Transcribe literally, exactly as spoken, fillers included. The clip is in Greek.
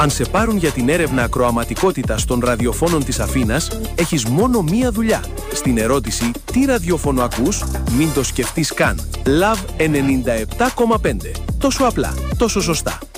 Αν σε πάρουν για την έρευνα ακροαματικότητας των ραδιοφώνων της Αθήνας, έχεις μόνο μία δουλειά. Στην ερώτηση «Τι ραδιόφωνο ακούς?» μην το σκεφτείς καν. Love ενενήντα επτά κόμμα πέντε. Τόσο απλά, τόσο σωστά.